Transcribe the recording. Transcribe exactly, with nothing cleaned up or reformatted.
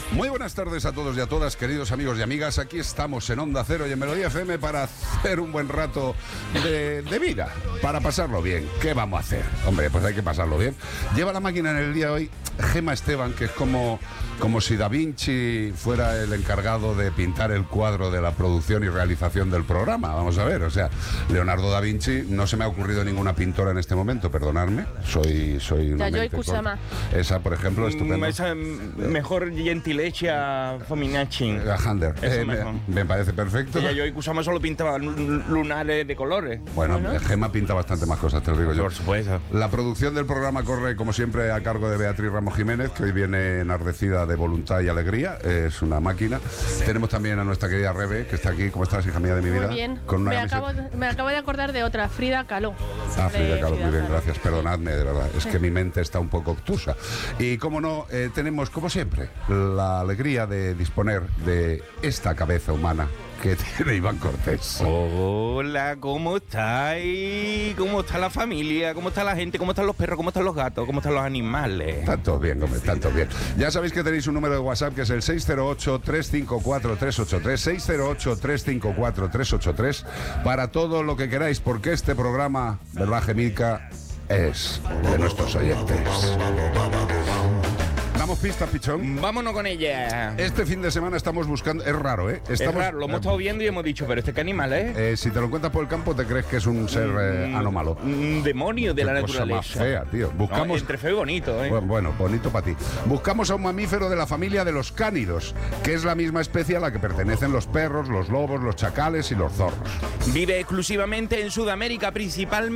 Muy buenas tardes a todos y a todas, queridos amigos y amigas. Aquí estamos en Onda Cero y en Melodía F M para hacer un buen rato de, de vida, para pasarlo bien. ¿Qué vamos a hacer? Hombre, pues hay que pasarlo bien. Lleva la máquina en el día de hoy Gema Esteban, que es como, como si Da Vinci fuera el encargado de pintar el cuadro de la producción y realización del programa. Vamos a ver, o sea, Leonardo da Vinci, no se me ha ocurrido ninguna pintora en este momento, perdonadme. Soy, soy una Yayoi mente Kusama. corta. Esa, por ejemplo, estupendo. Esa mejor Gentileccia Fominacci. Hander, Eso eh, me, mejor. me parece perfecto. Y Yayoi Kusama solo pintaba lunares de colores. Bueno, Bueno. Gema pinta bastante más cosas, te lo digo yo. Por supuesto. La producción del programa corre, como siempre, a cargo de Beatriz Ramos Jiménez, que hoy viene enardecida de voluntad y alegría. Es una máquina. Tenemos también a nuestra querida Rebe, que está aquí. ¿Cómo estás, hija mía de mi vida? Muy bien. Con una me, camiseta- acabo, me acabo de acordar de otra, Frida Kahlo. Ah, De Frida Kahlo, muy bien, Kahlo. gracias. Perdonadme, de verdad. Es que mi mente está un poco obtusa. Y como no, eh, tenemos, como siempre, la alegría de disponer de esta cabeza humana que tiene Iván Cortés. Hola, ¿cómo estáis? ¿Cómo está la familia? ¿Cómo está la gente? ¿Cómo están los perros? ¿Cómo están los gatos? ¿Cómo están los animales? Están todos bien, hombre, están todos bien. Ya sabéis que tenéis un número de WhatsApp que es el seis cero ocho, tres cinco cuatro, tres ocho tres, seis cero ocho, tres cinco cuatro, tres ocho tres, para todo lo que queráis, porque este programa, ¿verdad, Gemilka? Es de nuestros oyentes. ¿Damos pistas, pichón? Vámonos con ella. Este fin de semana estamos buscando... Es raro, ¿eh? Estamos, Es raro, lo hemos estado viendo y hemos dicho, pero este qué animal es. Eh, si te lo encuentras por el campo, te crees que es un ser eh, anómalo. Un demonio de Qué la cosa naturaleza. más fea, tío. No, Buscamos... entre feo y bonito, ¿eh? Bueno, bueno, bonito para ti. Buscamos a un mamífero de la familia de los cánidos, que es la misma especie a la que pertenecen los perros, los lobos, los chacales y los zorros. Vive exclusivamente en Sudamérica, principalmente